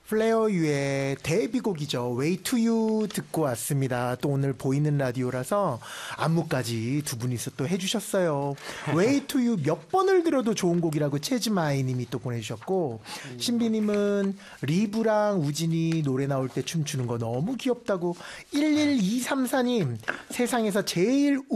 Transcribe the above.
플레어유의 데뷔곡이죠. Way to You 듣고 왔습니다. 또 오늘 보이는 라디오라서 안무까지 두 분이서 또 해주셨어요. Way to You 몇 번을 들어도 좋은 곡이라고 채즈마이님이 또 보내주셨고, 신비님은 리브랑 우진이 노래 나올 때 춤추는 거 너무 귀엽다고 11234님 세상에서 제일